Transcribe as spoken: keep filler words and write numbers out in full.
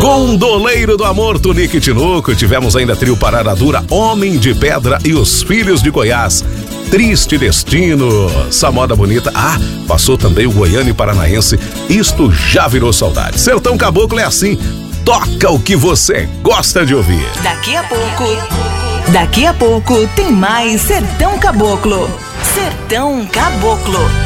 Gondoleiro do Amor, Tunique e Tinoco. Tivemos ainda trio Parada Dura, Homem de Pedra e os Filhos de Goiás. Triste Destino, essa moda bonita. Ah, passou também o Goiano e Paranaense. Isto já virou saudade. Sertão Caboclo é assim. Toca o que você gosta de ouvir. Daqui a pouco, daqui a pouco tem mais Sertão Caboclo. Sertão Caboclo.